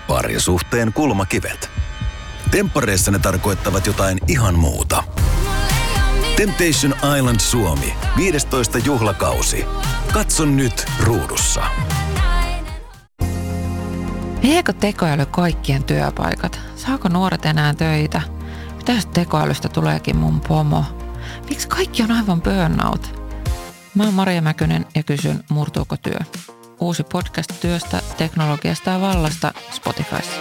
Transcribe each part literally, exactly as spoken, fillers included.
Parisuhteen kulmakivet. Temppareissa ne tarkoittavat jotain ihan muuta. Temptation Island Suomi, viidestoista juhlakausi. Katso nyt ruudussa. Viekö tekoäly kaikkien työpaikat? Saako nuoret enää töitä? Mitä jos tekoälystä tuleekin mun pomo? Miksi kaikki on aivan burnout? Mä oon Maria Mäkynen ja kysyn, murtuuko työ? Uusi podcast työstä, teknologiasta ja vallasta Spotifyssa.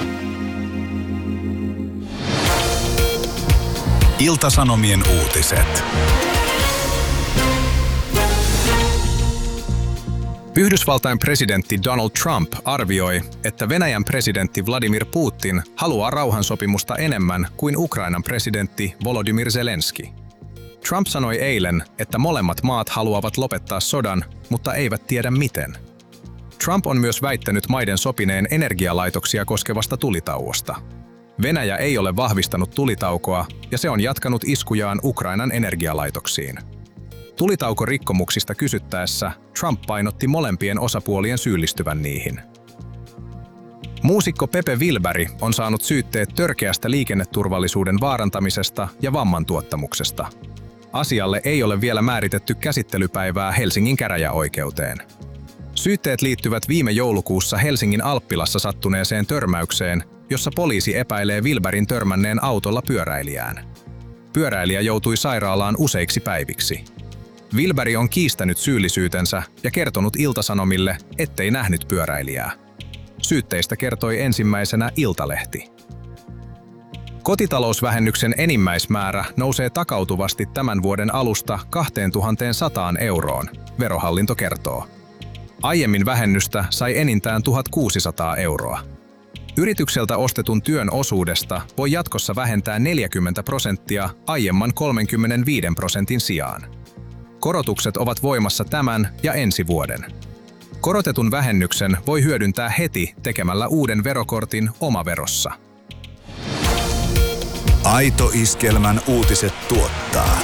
Ilta-Sanomien uutiset. Yhdysvaltain presidentti Donald Trump arvioi, että Venäjän presidentti Vladimir Putin haluaa rauhansopimusta enemmän kuin Ukrainan presidentti Volodymyr Zelenski. Trump sanoi eilen, että molemmat maat haluavat lopettaa sodan, mutta eivät tiedä miten. Trump on myös väittänyt maiden sopineen energialaitoksia koskevasta tulitauosta. Venäjä ei ole vahvistanut tulitaukoa ja se on jatkanut iskujaan Ukrainan energialaitoksiin. Tulitaukorikkomuksista kysyttäessä Trump painotti molempien osapuolien syyllistyvän niihin. Muusikko Pepe Wilberg on saanut syytteet törkeästä liikenneturvallisuuden vaarantamisesta ja vammantuottamuksesta. Asialle ei ole vielä määritetty käsittelypäivää Helsingin käräjäoikeuteen. Syytteet liittyvät viime joulukuussa Helsingin Alppilassa sattuneeseen törmäykseen, jossa poliisi epäilee Wilbergin törmänneen autolla pyöräilijään. Pyöräilijä joutui sairaalaan useiksi päiviksi. Wilberg on kiistänyt syyllisyytensä ja kertonut Ilta-Sanomille, ettei nähnyt pyöräilijää. Syytteistä kertoi ensimmäisenä Iltalehti. Kotitalousvähennyksen enimmäismäärä nousee takautuvasti tämän vuoden alusta kaksituhattasata euroon, Verohallinto kertoo. Aiemmin vähennystä sai enintään tuhatkuusisataa euroa. Yritykseltä ostetun työn osuudesta voi jatkossa vähentää neljäkymmentä prosenttia aiemman kolmekymmentäviisi prosentin sijaan. Korotukset ovat voimassa tämän ja ensi vuoden. Korotetun vähennyksen voi hyödyntää heti tekemällä uuden verokortin omaverossa. Aito Iskelmän uutiset tuottaa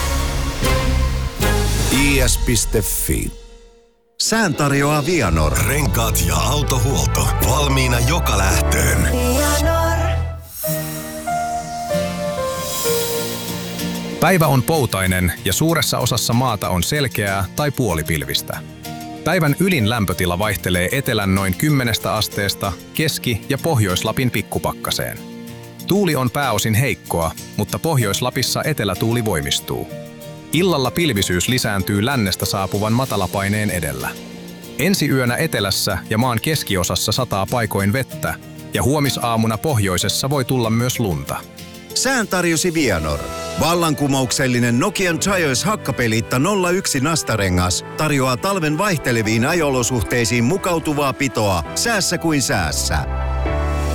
I S piste F I. Sään tarjoaa Vianor. Renkaat ja autohuolto valmiina joka lähtöön. Vianor. Päivä on poutainen ja suuressa osassa maata on selkeää tai puolipilvistä. Päivän ylin lämpötila vaihtelee etelän noin kymmenestä asteesta Keski- ja Pohjois-Lapin pikkupakkaseen. Tuuli on pääosin heikkoa, mutta Pohjois-Lapissa etelätuuli voimistuu. Illalla pilvisyys lisääntyy lännestä saapuvan matalapaineen edellä. Ensi yönä etelässä ja maan keskiosassa sataa paikoin vettä, ja huomisaamuna pohjoisessa voi tulla myös lunta. Sään tarjosi Vianor. Vallankumouksellinen Nokian Giants hakkapeliitta nolla yksi nastarengas tarjoaa talven vaihteleviin ajolosuhteisiin mukautuvaa pitoa säässä kuin säässä.